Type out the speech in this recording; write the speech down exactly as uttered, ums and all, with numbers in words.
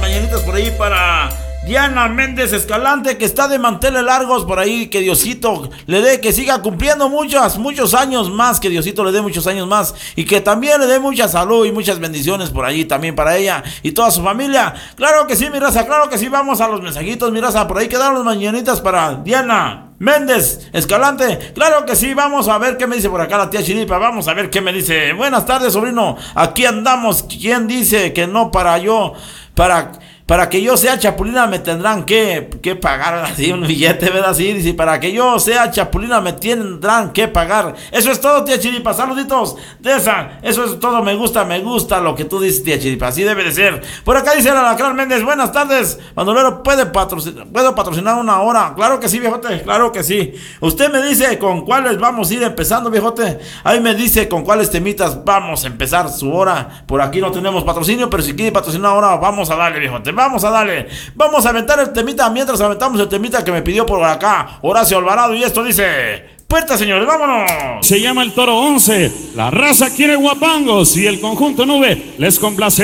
mañanitas por ahí para Diana Méndez Escalante, que está de manteles largos por ahí. Que Diosito le dé, que siga cumpliendo muchos, muchos años más. Que Diosito le dé muchos años más. Y que también le dé mucha salud y muchas bendiciones por ahí también para ella y toda su familia. Claro que sí, mi raza, claro que sí. Vamos a los mensajitos, mi raza. Por ahí quedaron las mañanitas para Diana Méndez Escalante. Claro que sí, vamos a ver qué me dice por acá la tía Chiripa. Vamos a ver qué me dice. Buenas tardes, sobrino. Aquí andamos. ¿Quién dice que no para yo? Para... Para que yo sea chapulina me tendrán que, que pagar así un billete, ¿verdad? Así dice, para que yo sea chapulina me tendrán que pagar. Eso es todo, tía Chiripa. Saluditos de esa. Eso es todo. Me gusta, me gusta lo que tú dices, tía Chiripa. Así debe de ser. Por acá dice la Alacrán Méndez. Buenas tardes. Bandolero, ¿puede patrocinar, ¿puedo patrocinar una hora? Claro que sí, viejote. Claro que sí. Usted me dice con cuáles vamos a ir empezando, viejote. Ahí me dice con cuáles temitas vamos a empezar su hora. Por aquí no tenemos patrocinio, pero si quiere patrocinar ahora, vamos a darle, viejote. Vamos a darle, vamos a aventar el temita mientras aventamos el temita que me pidió por acá Horacio Alvarado, y esto dice: puerta, señores, vámonos. Se llama el Toro once, la raza quiere guapangos y el conjunto Nube les complace.